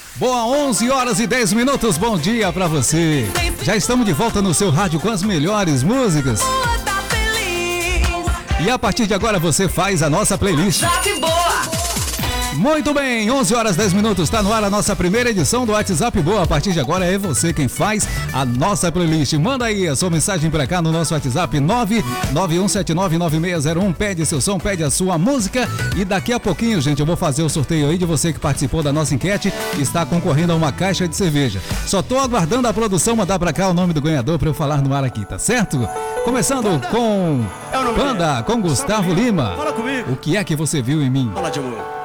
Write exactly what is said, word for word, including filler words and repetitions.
Boa, onze horas e dez minutos, bom dia pra você. Já estamos de volta no seu rádio com as melhores músicas. E a partir de agora você faz a nossa playlist. Boa. Muito bem, onze horas e dez minutos, está no ar a nossa primeira edição do WhatsApp Boa. A partir de agora é você quem faz a nossa playlist. Manda aí a sua mensagem para cá no nosso WhatsApp nove nove um sete nove nove seis zero um. Pede seu som, pede a sua música. E daqui a pouquinho, gente, eu vou fazer o sorteio aí de você que participou da nossa enquete e está concorrendo a uma caixa de cerveja. Só tô aguardando a produção mandar para cá o nome do ganhador para eu falar no ar aqui, tá certo? Começando com Panda, com Gustavo Lima. Fala comigo. O que é que você viu em mim? Fala de amor.